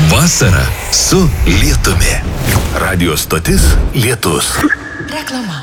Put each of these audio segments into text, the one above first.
Vasara su lietumi. Radio stotis Lietus. Reklama.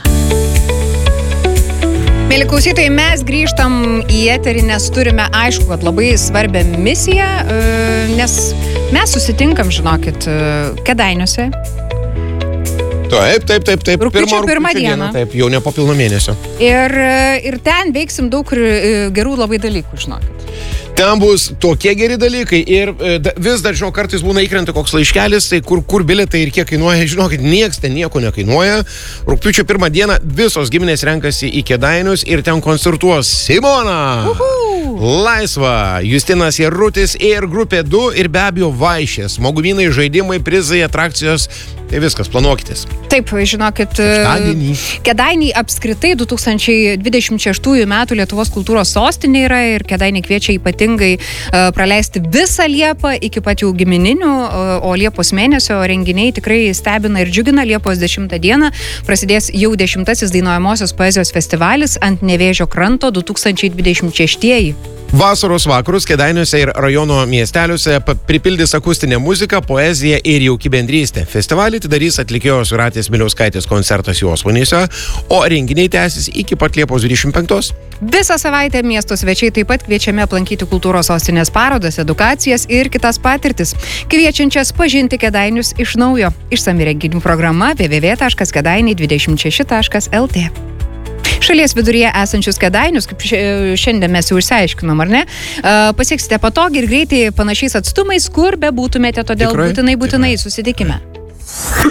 Mėly klausytojai, mes grįžtam į eterį, nes turime, aišku, kad labai svarbią misiją, nes mes susitinkam, žinokit, Kėdainiuose. Taip. Rugpjūčio pirmą dieną. Taip, jau ne po pilno mėnesio. Ir ten veiksim daug gerų labai dalykų, žinokit. Ten bus tokie geri dalykai ir vis dar, žinau, kartais būna įkrenta koks laiškelis, tai kur bilietai ir kiek kainuoja, žinokit, nieks ten nieko nekainuoja. Rugpjūčio pirmą dieną visos giminės renkasi į Kėdainius ir ten koncertuos Simona, Laisva, Justinas Jarutis ir grupė 2 ir be abejo Vaišės. Smagumynai, žaidimai, prizai, atrakcijos, tai viskas, planuokitės. Taip, žinokit, Kėdainiai apskritai 2026 metų Lietuvos kultūros sostinė yra ir Kėdainiai kviečia ypatingai praleisti visą Liepą iki pat jau gimininių, o Liepos mėnesio renginiai tikrai stebina ir džiugina. Liepos 10 dieną prasidės jau 10-asis dainuojamosios poezijos festivalis ant Nevėžio kranto 2026. Vasaros vakarus Kėdainiuose ir rajono miesteliuose pripildys akustinė muzika, poezija ir jauki bendrystė. Festivalį atidarys atlikėjos Jūratės Miliauskaitės koncertas Josvainiuose, o renginiai tęsis iki pat Liepos 25. Visą savaitę miesto svečiai taip pat kviečiami aplankyti kultūros sostinės parodas, edukacijas ir kitas patirtis, kviečiančias pažinti Kėdainius iš naujo. Išsami renginių programa www.kedainiai26.lt. Šalies viduryje esančius Kėdainius, kaip šiandien mes jau išsiaiškinom, ar ne, pasieksite patogiai ir greitai panašiais atstumais, kur be būtumėte, todėl būtinai susitikime.